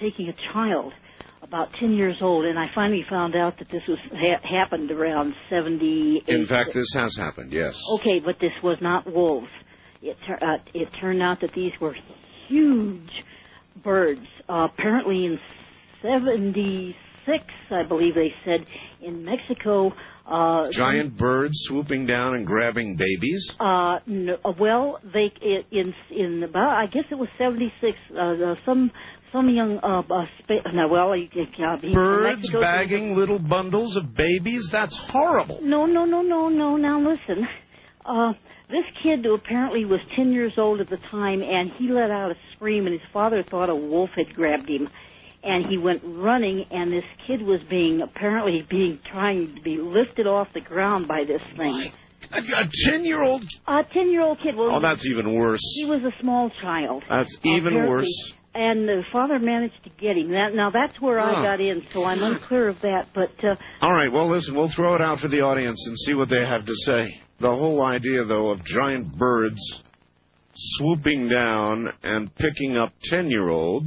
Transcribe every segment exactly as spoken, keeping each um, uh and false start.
taking a child about ten years old, and I finally found out that this was ha- happened around seventy-eight. In fact, this has happened, yes. Okay, but this was not wolves. It, uh, it turned out that these were huge birds. Uh, apparently in seventy-six, I believe they said, in Mexico. Uh, Giant birds swooping down and grabbing babies? Uh, no, well, they in in about I guess it was seventy-six. Uh, some some young uh, uh spa- no, well, uh, birds bagging little bundles of babies. That's horrible. No, no, no, no, no. Now listen, uh, this kid who apparently was ten years old at the time, and he let out a scream, and his father thought a wolf had grabbed him. And he went running, and this kid was being, apparently being, trying to be lifted off the ground by this thing. A ten-year-old? A ten-year-old kid. Well, oh, that's even worse. He was a small child. That's even apparently. worse. And the father managed to get him. That, now, that's where oh. I got in, so I'm unclear of that. But uh, all right, well, listen, we'll throw it out for the audience and see what they have to say. The whole idea, though, of giant birds swooping down and picking up ten-year-olds...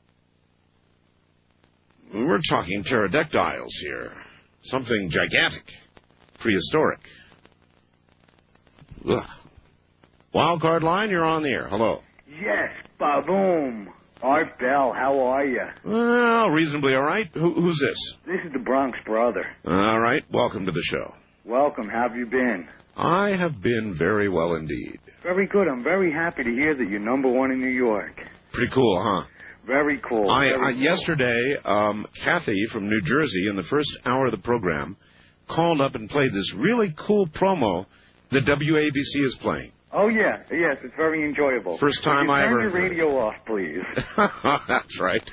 We're talking pterodactyls here. Something gigantic. Prehistoric. Ugh. Wild card line, you're on the air. Hello. Yes, ba-boom. Art Bell, how are you? Well, reasonably all right. Who, who's this? This is the Bronx Brother. All right, welcome to the show. Welcome, how have you been? I have been very well indeed. Very good. I'm very happy to hear that you're number one in New York. Pretty cool, huh? Very cool. I, very I cool. Yesterday, um, Kathy from New Jersey, in the first hour of the program, called up and played this really cool promo that W A B C is playing. Oh, yeah. Yes, it's very enjoyable. First time you I turn ever... Turn your radio off, please. That's right.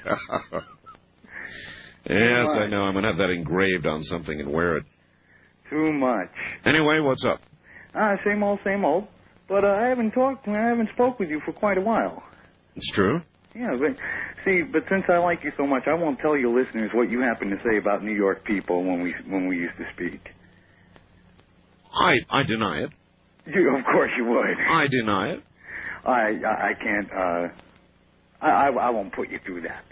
Yes, I know. I'm going to have that engraved on something and wear it. Too much. Anyway, what's up? Ah, same old, same old. But uh, I haven't talked, I haven't spoke with you for quite a while. It's true? Yeah, but see, but since I like you so much, I won't tell your listeners what you happen to say about New York people when we when we used to speak. I I deny it. You, of course you would. I deny it. I I, I can't. Uh, I, I I won't put you through that.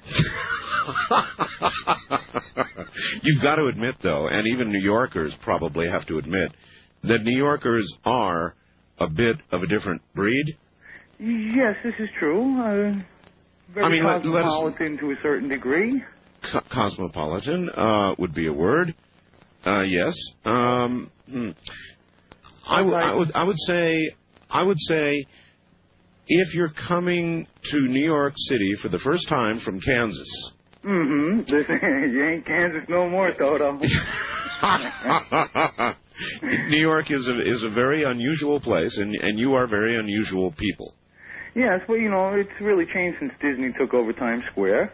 You've got to admit, though, and even New Yorkers probably have to admit that New Yorkers are a bit of a different breed. Yes, this is true. Uh, Very I mean, cosmopolitan let, to a certain degree. Co- cosmopolitan uh, would be a word. Uh, yes. Um, hmm. I, w- I would. I would say. I would say, if you're coming to New York City for the first time from Kansas. Mm-hmm. Listen, you ain't Kansas no more, Toto. New York is a is a very unusual place, and and you are very unusual people. Yes, well, you know, it's really changed since Disney took over Times Square.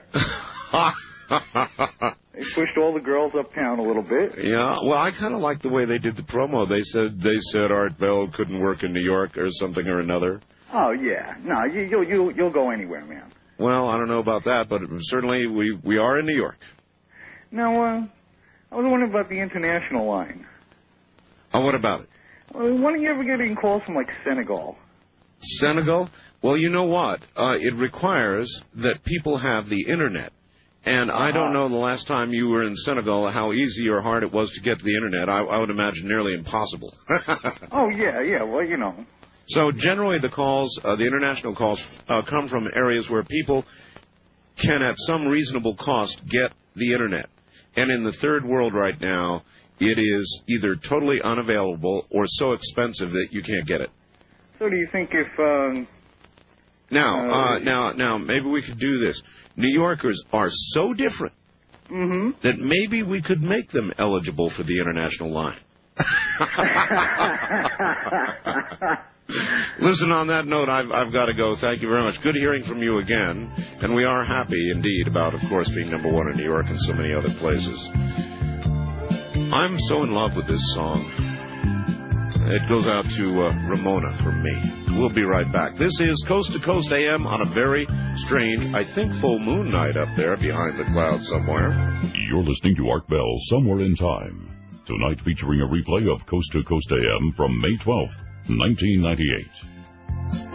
They pushed all the girls uptown a little bit. Yeah, well, I kind of like the way they did the promo. They said they said Art Bell couldn't work in New York or something or another. Oh yeah, no, you you'll you'll you'll go anywhere, man. Well, I don't know about that, but certainly we we are in New York. Now, uh, I was wondering about the international line. Oh, what about it? Well, why don't you ever get any calls from like Senegal? Senegal? Well, you know what? Uh, it requires that people have the Internet. And uh-huh. I don't know the last time you were in Senegal how easy or hard it was to get to the Internet. I, I would imagine nearly impossible. Oh, yeah, yeah, well, you know. So generally the calls, uh, the international calls, uh, come from areas where people can at some reasonable cost get the Internet. And in the third world right now, it is either totally unavailable or so expensive that you can't get it. So do you think if... Um, now, uh, uh, now, now, maybe we could do this. New Yorkers are so different mm-hmm. that maybe we could make them eligible for the international line. Listen, on that note, I've, I've got to go. Thank you very much. Good hearing from you again. And we are happy, indeed, about, of course, being number one in New York and so many other places. I'm so in love with this song. It goes out to uh, Ramona from me. We'll be right back. This is Coast to Coast A M on a very strange, I think, full moon night up there behind the clouds somewhere. You're listening to Art Bell, Somewhere in Time. Tonight featuring a replay of Coast to Coast A M from May twelfth, nineteen ninety-eight.